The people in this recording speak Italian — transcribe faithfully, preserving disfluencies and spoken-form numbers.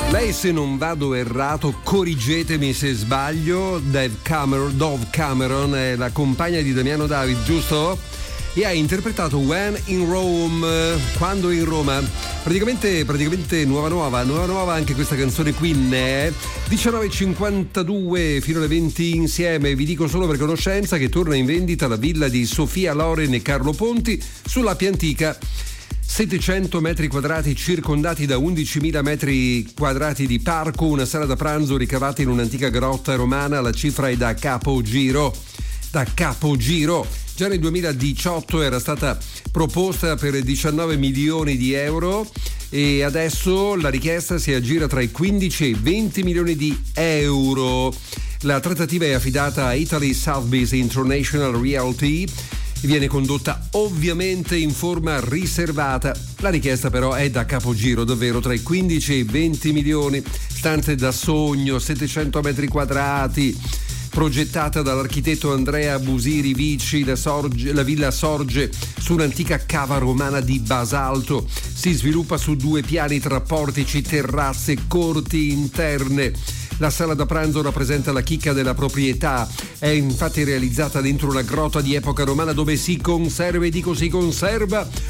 Lei, se non vado errato, corrigetemi se sbaglio, Dave Cameron, Dove Cameron è la compagna di Damiano David, giusto? E ha interpretato When in Rome, quando in Roma. Praticamente, praticamente nuova nuova, nuova nuova anche questa canzone qui, né? diciannove e cinquantadue fino alle venti insieme. Vi dico solo per conoscenza che torna in vendita la villa di Sofia Loren e Carlo Ponti sull'Appia Antica. settecento metri quadrati circondati da undicimila metri quadrati di parco, una sala da pranzo ricavata in un'antica grotta romana. La cifra è da capogiro, da capogiro. Già nel duemiladiciotto era stata proposta per diciannove milioni di euro e adesso la richiesta si aggira tra i quindici e i venti milioni di euro. La trattativa è affidata a Italy Sotheby's International Realty. Viene condotta ovviamente in forma riservata. La richiesta però è da capogiro, davvero tra i quindici e i venti milioni. Stanze da sogno, settecento metri quadrati, progettata dall'architetto Andrea Busiri Vici. La, sorge, la villa sorge su un'antica cava romana di basalto, si sviluppa su due piani tra portici, terrazze, corti interne. La sala da pranzo rappresenta la chicca della proprietà, è infatti realizzata dentro una grotta di epoca romana dove si conserva, e dico si conserva,